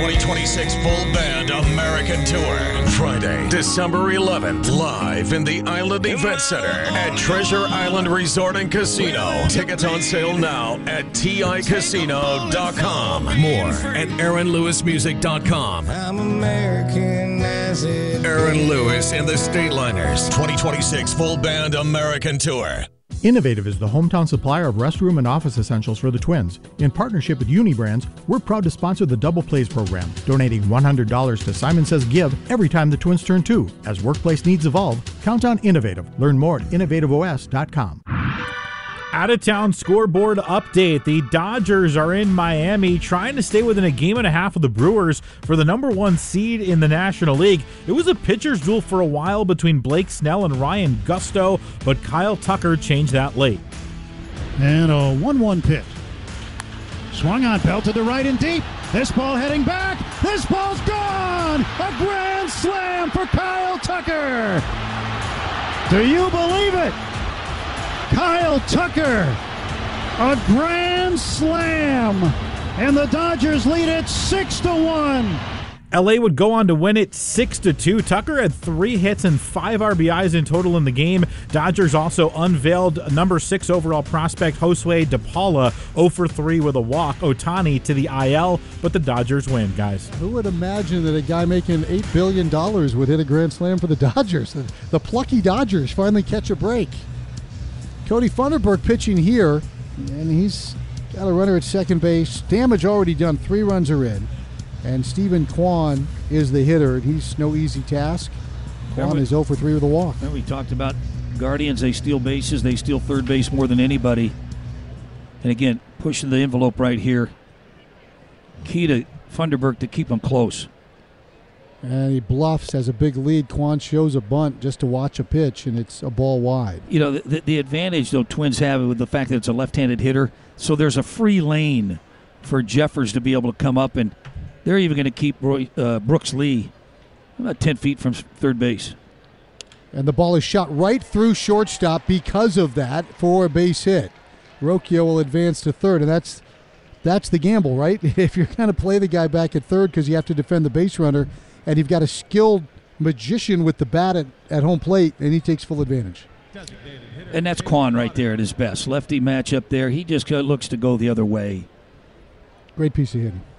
2026 Full Band American Tour. Friday, December 11th, live in the Island Event Center at Treasure Island Resort and Casino. Tickets on sale now at TICasino.com. More at AaronLewisMusic.com. I'm American as it Aaron Lewis and the Stateliners 2026 Full Band American Tour. Innovative is the hometown supplier of restroom and office essentials for the Twins. In partnership with Unibrands, we're proud to sponsor the Double Plays program, donating $100 to Simon Says Give every time the Twins turn 2. As workplace needs evolve, count on Innovative. Learn more at innovativeos.com. Out-of-town scoreboard update. The Dodgers are in Miami trying to stay within a game and a half of the Brewers for the number 1 seed in the National League. It was a pitcher's duel for a while between Blake Snell and Ryan Gusto, but Kyle Tucker changed that late. And a 1-1 pitch. Swung on, belted to right and deep. This ball heading back. This ball's gone! A grand slam for Kyle Tucker! Do you believe it? Kyle Tucker, a grand slam, and the Dodgers lead it 6-1. LA would go on to win it 6-2. Tucker had 3 hits and 5 RBIs in total in the game. Dodgers also unveiled number 6 overall prospect Josue De Paula, 0 for 3 with a walk. Ohtani to the IL, but the Dodgers win, guys. Who would imagine that a guy making $8 billion would hit a grand slam for the Dodgers? The plucky Dodgers finally catch a break. Cody Funderburk pitching here, and he's got a runner at second base. Damage already done. 3 runs are in. And Stephen Kwan is the hitter, and he's no easy task. Kwan is 0 for 3 with a walk. We talked about Guardians. They steal bases. They steal third base more than anybody. And again, pushing the envelope right here. Key to Funderburk to keep them close. And he bluffs, has a big lead. Kwan shows a bunt just to watch a pitch, and it's a ball wide. You know, the advantage, though, Twins have with the fact that it's a left-handed hitter, so there's a free lane for Jeffers to be able to come up, and they're even going to keep Brooks Lee about 10 feet from third base. And the ball is shot right through shortstop because of that for a base hit. Rocchio will advance to third, and that's the gamble, right? If you're going to play the guy back at third because you have to defend the base runner, and you've got a skilled magician with the bat at home plate, and he takes full advantage. And that's Kwan right there at his best. Lefty matchup there. He just looks to go the other way. Great piece of hitting.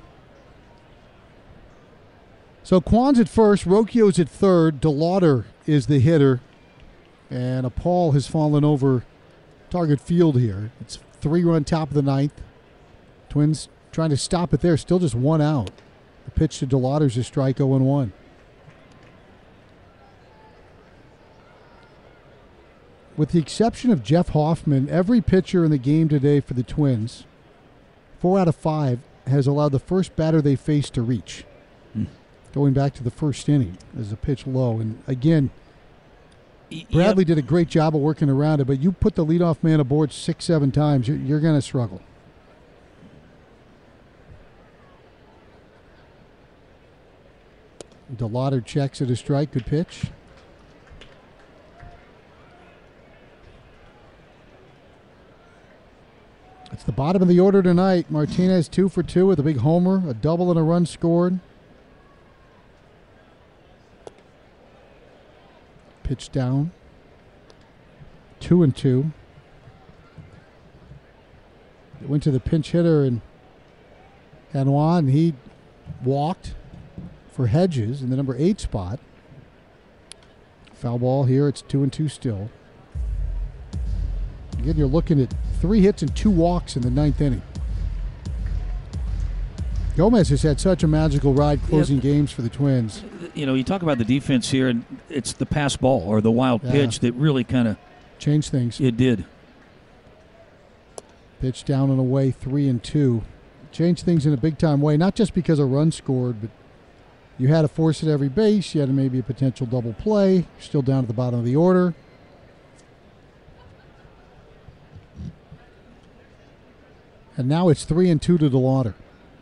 So Kwan's at first, Rocchio's at third, DeLauder is the hitter, and a Paul has fallen over target field here. It's 3-run top of the 9th. Twins trying to stop it there, still just 1 out. The pitch to DeLauder's a strike 0-1. With the exception of Jeff Hoffman, every pitcher in the game today for the Twins, 4 out of 5, has allowed the first batter they face to reach. Going back to the first inning as a pitch low. And again, Bradley did a great job of working around it, but you put the leadoff man aboard 6-7 times, you're going to struggle. DeLauder checks at a strike. Good pitch. It's the bottom of the order tonight. Martinez 2 for 2 with a big homer, a double and a run scored. Pitch down. 2-2. It went to the pinch hitter and Hanois, and he walked for Hedges in the number 8 spot. Foul ball here. It's 2-2 still. Again, you're looking at 3 hits and 2 walks in the 9th inning. Gomez has had such a magical ride closing games for the Twins. You know, you talk about the defense here, and it's the pass ball or the wild pitch that really kind of changed things. It did. Pitch down and away, 3-2. Changed things in a big-time way, not just because a run scored, but you had a force at every base. You had maybe a potential double play. You're still down at the bottom of the order. And now it's 3-2 to DeLauder.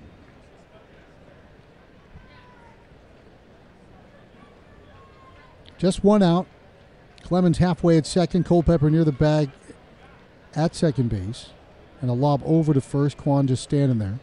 Just 1 out. Clemens halfway at second. Culpepper near the bag at second base. And a lob over to first. Kwan just standing there.